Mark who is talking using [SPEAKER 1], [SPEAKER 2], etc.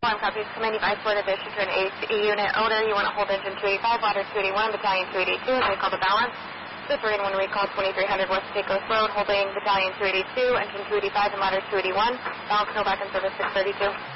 [SPEAKER 1] Farm copies, commanding by Florida District to an A unit owner. You want to hold engine 285, ladder 281, battalion 282, and we call the balance. This we're going to recall 2300 West Pecos Road, holding battalion 282, engine 285, and ladder 281. Balance no back in service 632.